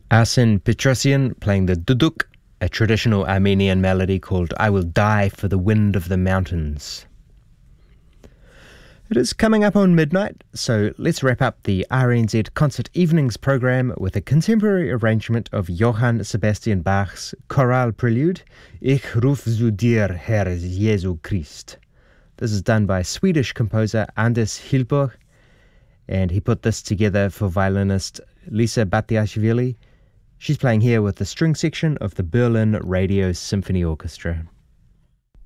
Arsene Petrosian playing the duduk, a traditional Armenian melody called I Will Die for the Wind of the Mountains. It is coming up on midnight, so let's wrap up the RNZ Concert Evenings program with a contemporary arrangement of Johann Sebastian Bach's Chorale Prelude, Ich ruf zu dir, Herr Jesu Christ. This is done by Swedish composer Anders Hillborg, and he put this together for violinist Lisa Batiashvili. She's playing here with the string section of the Berlin Radio Symphony Orchestra.